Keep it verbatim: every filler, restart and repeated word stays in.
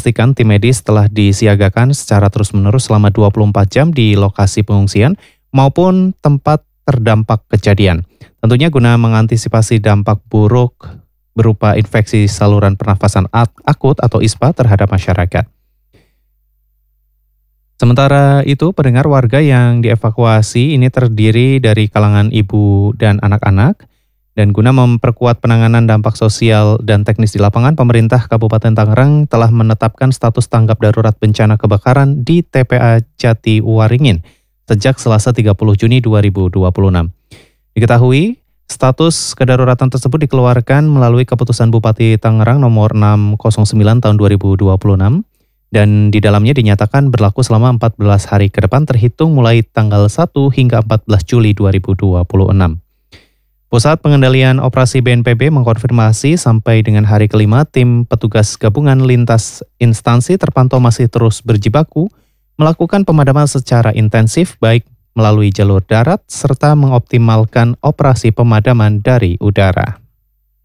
memastikan tim medis telah disiagakan secara terus-menerus selama dua puluh empat jam di lokasi pengungsian maupun tempat terdampak kejadian. Tentunya guna mengantisipasi dampak buruk berupa infeksi saluran pernafasan akut atau I S P A terhadap masyarakat. Sementara itu, pendengar, warga yang dievakuasi ini terdiri dari kalangan ibu dan anak-anak. Dan guna memperkuat penanganan dampak sosial dan teknis di lapangan, pemerintah Kabupaten Tangerang telah menetapkan status tanggap darurat bencana kebakaran di T P A Jati Waringin sejak Selasa tiga puluh Juni dua ribu dua puluh enam. Diketahui, status kedaruratan tersebut dikeluarkan melalui keputusan Bupati Tangerang nomor enam nol sembilan tahun dua ribu dua puluh enam dan di dalamnya dinyatakan berlaku selama empat belas hari ke depan terhitung mulai tanggal satu hingga empat belas Juli dua ribu dua puluh enam. Pusat Pengendalian Operasi B N P B mengkonfirmasi sampai dengan hari kelima tim petugas gabungan lintas instansi terpantau masih terus berjibaku melakukan pemadaman secara intensif baik melalui jalur darat serta mengoptimalkan operasi pemadaman dari udara.